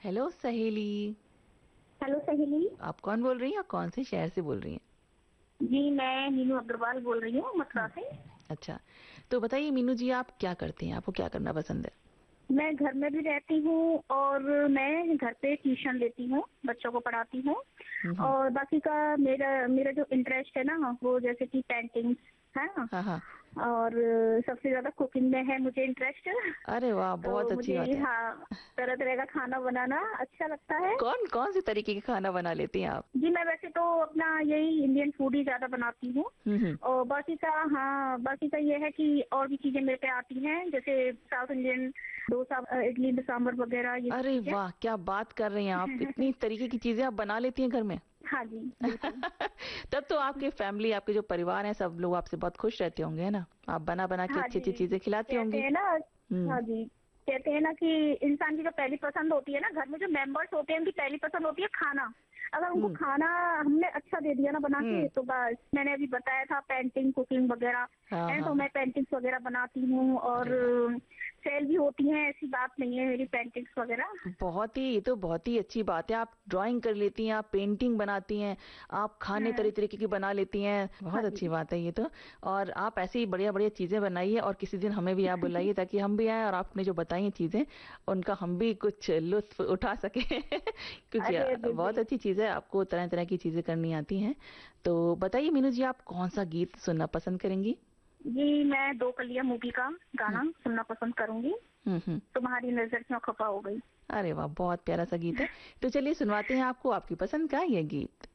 Hello सहेली। Hello सहेली। आप कौन बोल रही हैं और कौन से शहर से बोल रही हैं? जी मैं नीनू अग्रवाल बोल रही हूँ मथुरा से। अच्छा, तो बताइए मीनू जी, आप क्या करती हैं? आपको क्या करना पसंद है? मैं घर में भी रहती हूँ और मैं घर पे ट्यूशन लेती हूँ, बच्चों को पढ़ाती हूँ। हम्म। और बाकी का मेरा मेरा जो इंटरेस्ट है ना वो जैसे कि पेंटिंग है ना। हाँ हाँ। और सबसे ज्यादा कुकिंग में है मुझे इंटरेस्ट। अरे वाह, बहुत तो अच्छी मुझे बात है। हाँ, तरह तरह का खाना बनाना अच्छा लगता है। कौन कौन से तरीके के खाना बना लेती हैं आप? जी मैं वैसे तो अपना यही इंडियन फूड ही ज्यादा बनाती हूँ। हम्म। और बाकी का हाँ, बाकी का ये है कि और भी चीजें मेरे पे आती हैं, जैसे साउथ इंडियन डोसा, इडली सांभर वगैरह ये सब अरे चीजें। वाह, क्या बात कर रही हैं आप! इतनी तरीके की चीजें आप बना लेती हैं घर में। हाँ जी बिल्कुल। तब तो आपके फैमिली, आपके जो परिवार है, सब लोग आपसे बहुत खुश रहते होंगे, है ना? आप बना बना के हाँ अच्छी अच्छी जी चीजें खिलाती कहते होंगी। हैं ना। हम्म। हाँ जी कहते हैं ना कि इंसान की जो पहली पसंद होती है ना, घर में जो मेंबर्स होते हैं उनकी पहली पसंद होती है खाना। अगर उनको हम्म। खाना हमने अच्छा दे दिया ना बना के, हम्म। तो बस मैंने अभी बताया था पेंटिंग कुकिंग वगैरह हाँ है, हाँ तो हाँ। मैं पेंटिंग्स वगैरह बनाती हूँ और अरे वाह, सेल भी होती हैं, ऐसी बात नहीं है मेरी पेंटिंग्स वगैरह। बहुत ही, ये तो बहुत ही अच्छी बात है। आप ड्राइंग कर लेती हैं, आप पेंटिंग बनाती हैं, आप खाने तरह हाँ तरीके की बना लेती हैं, हाँ बहुत अच्छी जी। बात है ये तो। और आप ऐसे ही बढ़िया बढ़िया चीजें बनाइए और किसी दिन हमें भी आप बुलाइए, ताकि हम भी आए और आपने जो बताई हैं चीजें उनका हम भी कुछ लुत्फ उठा सके। क्योंकि अरे बहुत बिल्कुल। अच्छी चीज है, आपको तरह तरह की चीजें करनी आती हैं। तो बताइए मीनू जी, आप कौन सा गीत सुनना पसंद करेंगी? जी मैं दो कलियां मूवी का हम्म। गाना सुनना पसंद करूंगी। हम्म। तुम्हारी नजर क्यों खफा हो गई। अरे वाह, बहुत प्यारा सा गीत है। तो चलिए सुनवाते हैं आपको आपकी पसंद का ये गीत।